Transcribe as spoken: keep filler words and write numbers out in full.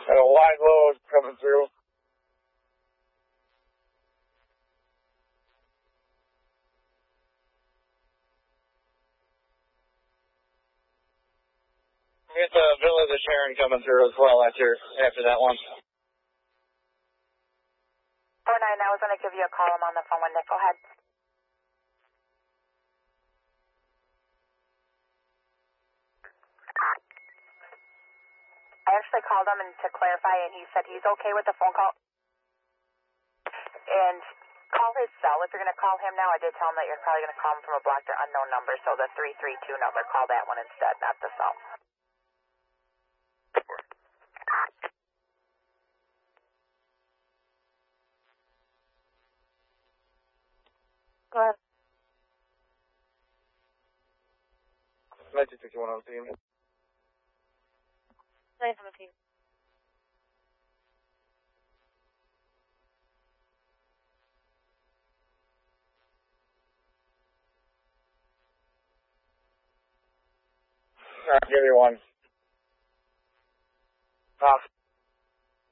And a wide load coming through. We got the Villa de Sharon coming through as well after after that one. four nine, I was going to give you a call. I'm on the phone with Nick. Go ahead. I actually called him and to clarify, and he said he's okay with the phone call. And call his cell. If you're going to call him now, I did tell him that you're probably going to call him from a blocked or unknown number, so the three three two number. Call that one instead, not the cell. Go ahead. nineteen fifty-one on team. nine seventeen. All right, give me one. Ah.